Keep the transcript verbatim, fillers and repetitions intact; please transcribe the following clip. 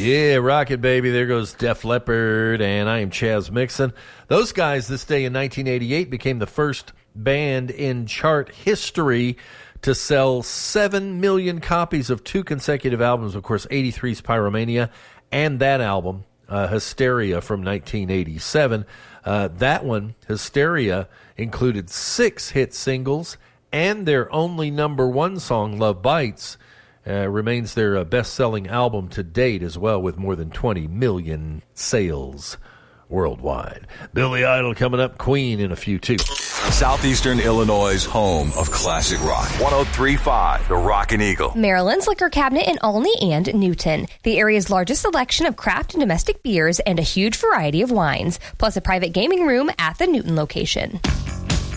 Yeah, rock it, baby. There goes Def Leppard, and I am Chaz Mixon. Those guys this day in nineteen eighty-eight became the first band in chart history to sell seven million copies of two consecutive albums. Of course, eighty-three's Pyromania and that album, uh, Hysteria from nineteen eighty-seven. Uh, that one, Hysteria, included six hit singles, and their only number one song, Love Bites, uh, remains their uh, best-selling album to date as well, with more than twenty million sales worldwide. Billy Idol coming up, Queen in a few too. Southeastern Illinois' home of classic rock. one oh three point five, The Rockin' Eagle. Maryland's liquor cabinet in Olney and Newton. The area's largest selection of craft and domestic beers and a huge variety of wines, plus a private gaming room at the Newton location.